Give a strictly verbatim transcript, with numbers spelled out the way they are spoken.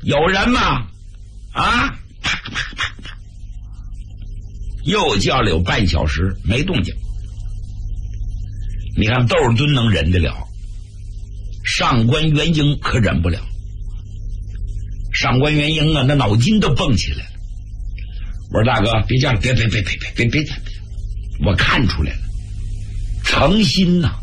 有人吗？啊！啪啪啪啪，又叫了有半小时，没动静。你看窦尔敦能忍得了，上官元英可忍不了。上官元英啊，那脑筋都蹦起来了。我说大哥，别这样，别别别别别别别别，我看出来了，诚心呐、啊。